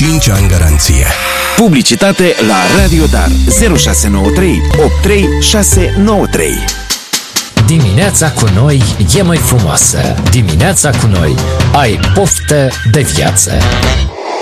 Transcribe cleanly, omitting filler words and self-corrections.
5 ani garanție. Publicitate la Radio Dar 0693 83693. Dimineața cu noi e mai frumoasă. Dimineața cu noi ai poftă de viață.